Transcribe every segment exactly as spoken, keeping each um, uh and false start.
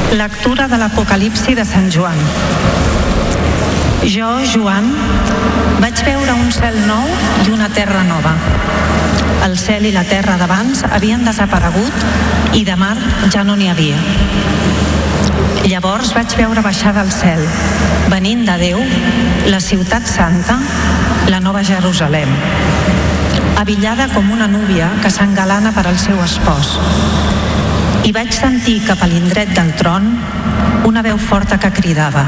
Lectura de l'Apocalipsi de Sant Joan. Jo, Joan, vaig veure un cel nou i una terra nova. El cel i la terra d'abans havien desaparegut i de mar ja no n'hi havia. Llavors vaig veure baixar del cel, venint de Déu, la ciutat santa, la nova Jerusalem, abillada com una núvia que s'engalana per al seu espòs. I vaig sentir cap a l'indret del tron una veu forta que cridava: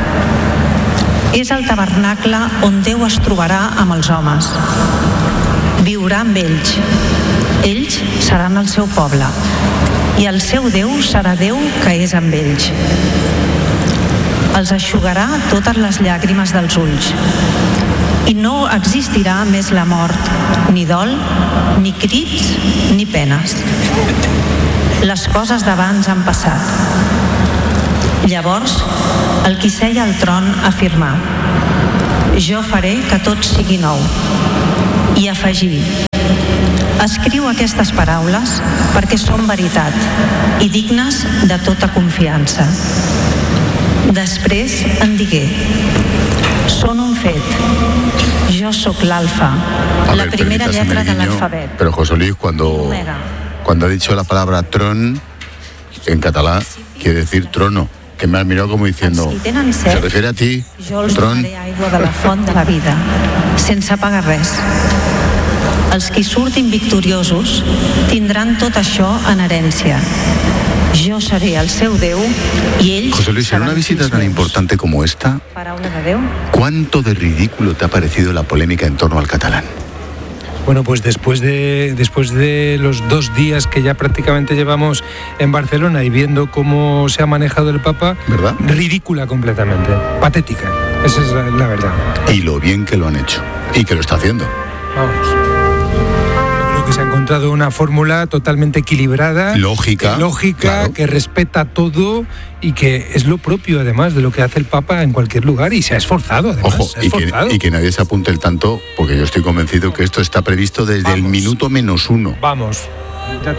és el tabernacle on Déu es trobarà amb els homes. Viurà amb ells. Ells seran el seu poble. I el seu Déu serà Déu que és amb ells. Els eixugarà totes les llàgrimes dels ulls. I no existirà més la mort, ni dol, ni crits, ni penes. Les coses d'abans han passat. Llavors, el qui seia al tron afirmà: jo faré que tot sigui nou. I afegí: escriu aquestes paraules perquè són veritat i dignes de tota confiança. Després en digué: són un fet. Jo sóc l'alfa, la primera letra de l'alfabet. Pero José Luis, cuando, cuando ha dicho la palabra tron, en catalán, quiere decir trono. Que me has mirado como diciendo, se refiere a ti, jo els tron. donaré aigua de la font de la vida, sense pagar res. Els qui surtin victoriosos tindran tot això en herència. Jo seré el seu Déu i ells... José Luis, en una visita tan importante como esta, ¿cuánto de ridículo te ha parecido la polémica en torno al catalán? Bueno, pues después de, después de los dos días que ya prácticamente llevamos en Barcelona y viendo cómo se ha manejado el Papa, ¿verdad? Ridícula completamente, patética, esa es la, la verdad. Y lo bien que lo han hecho, y que lo está haciendo. Vamos. Que se ha encontrado una fórmula totalmente equilibrada, lógica, lógica claro, que respeta todo y que es lo propio además de lo que hace el Papa en cualquier lugar y se ha esforzado además. Ojo, se ha y, esforzado. que, y que nadie se apunte el tanto, porque yo estoy convencido que esto está previsto desde Vamos. el minuto menos uno. Vamos.